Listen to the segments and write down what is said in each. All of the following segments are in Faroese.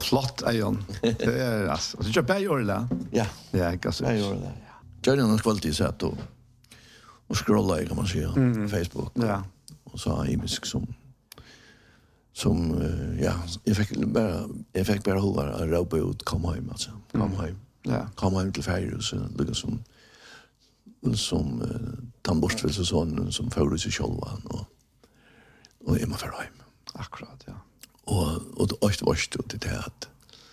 flott Ejon. Det är alltså. Så jag bär det. Ja. Ja, kanske. Jag gör det. Ja. Gör någon kvalitet så att och scrolla kan man säga på Facebook. Ja. Och så imisk som ja, jag fick bara hålla ropa ut kom hem alltså. Kom hem. Ja. Kom hem till färjhuset liksom som tandborstfälssäsongen som förut sig själva och är man för hem. Akkurat, ja. Och det var stort det att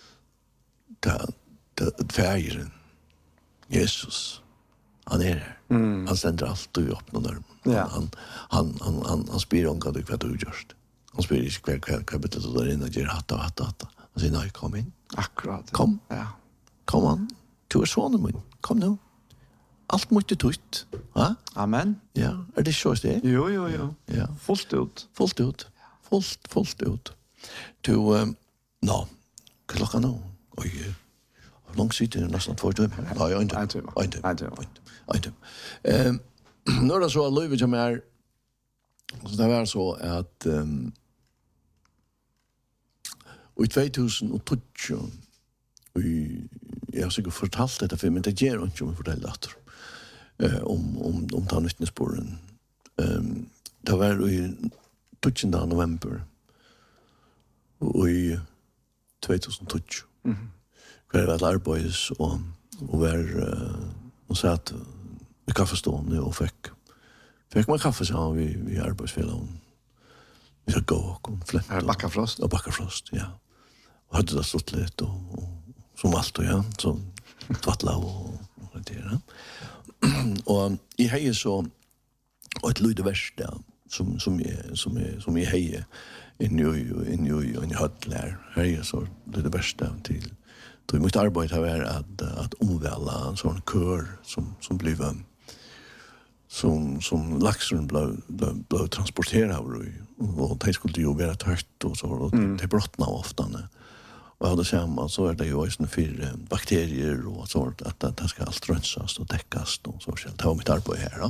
det färgen Jesus han är där. Han sänder allt och öppnar dörren. Ja. Han spyr om vad du gjort. Han spyr inte vad betyder det där inne och gör hatta. Han säger nej, kom in. Akkurat. Kom. Ja. Kom an. Du är sonen min. Kom nu. Allt måste tut. Ja? Amen. Ja, är det så det? Jo. Ja. Fullt ut. Fullt ut. Du, klockan nu. Oj, hur långt sitter det nästan 2 timmar? Nej, jag inte. Inte. Nu är det så att livet som är så det var så att i 2012 jag har säkert fortalt detta för men det ger inte om jag fortäller det om tandvittnesborden. Det var i 12 november i 2012. Kvar var arbeids och var och satt i kaffestående och fick man kaffe så vi arbetsfällan. Vi ska gå och flätta. Backafrost. Och Backafrost, ja. Och hade det stått lite och som allt och ja, så tvattla och det där. Och i heje så och ett lite värst där som i heje in i hödlär. Heje så det värsta till då måste arbeta här att omvälla en sån kör som blev som laxen blev transporterad och det skulle ju vara tört och så och det brottnar ofta. Och hade samma så är det ju också för bakterier och så att det ska allt rensas och täckas och så. Det var mitt arbete här då.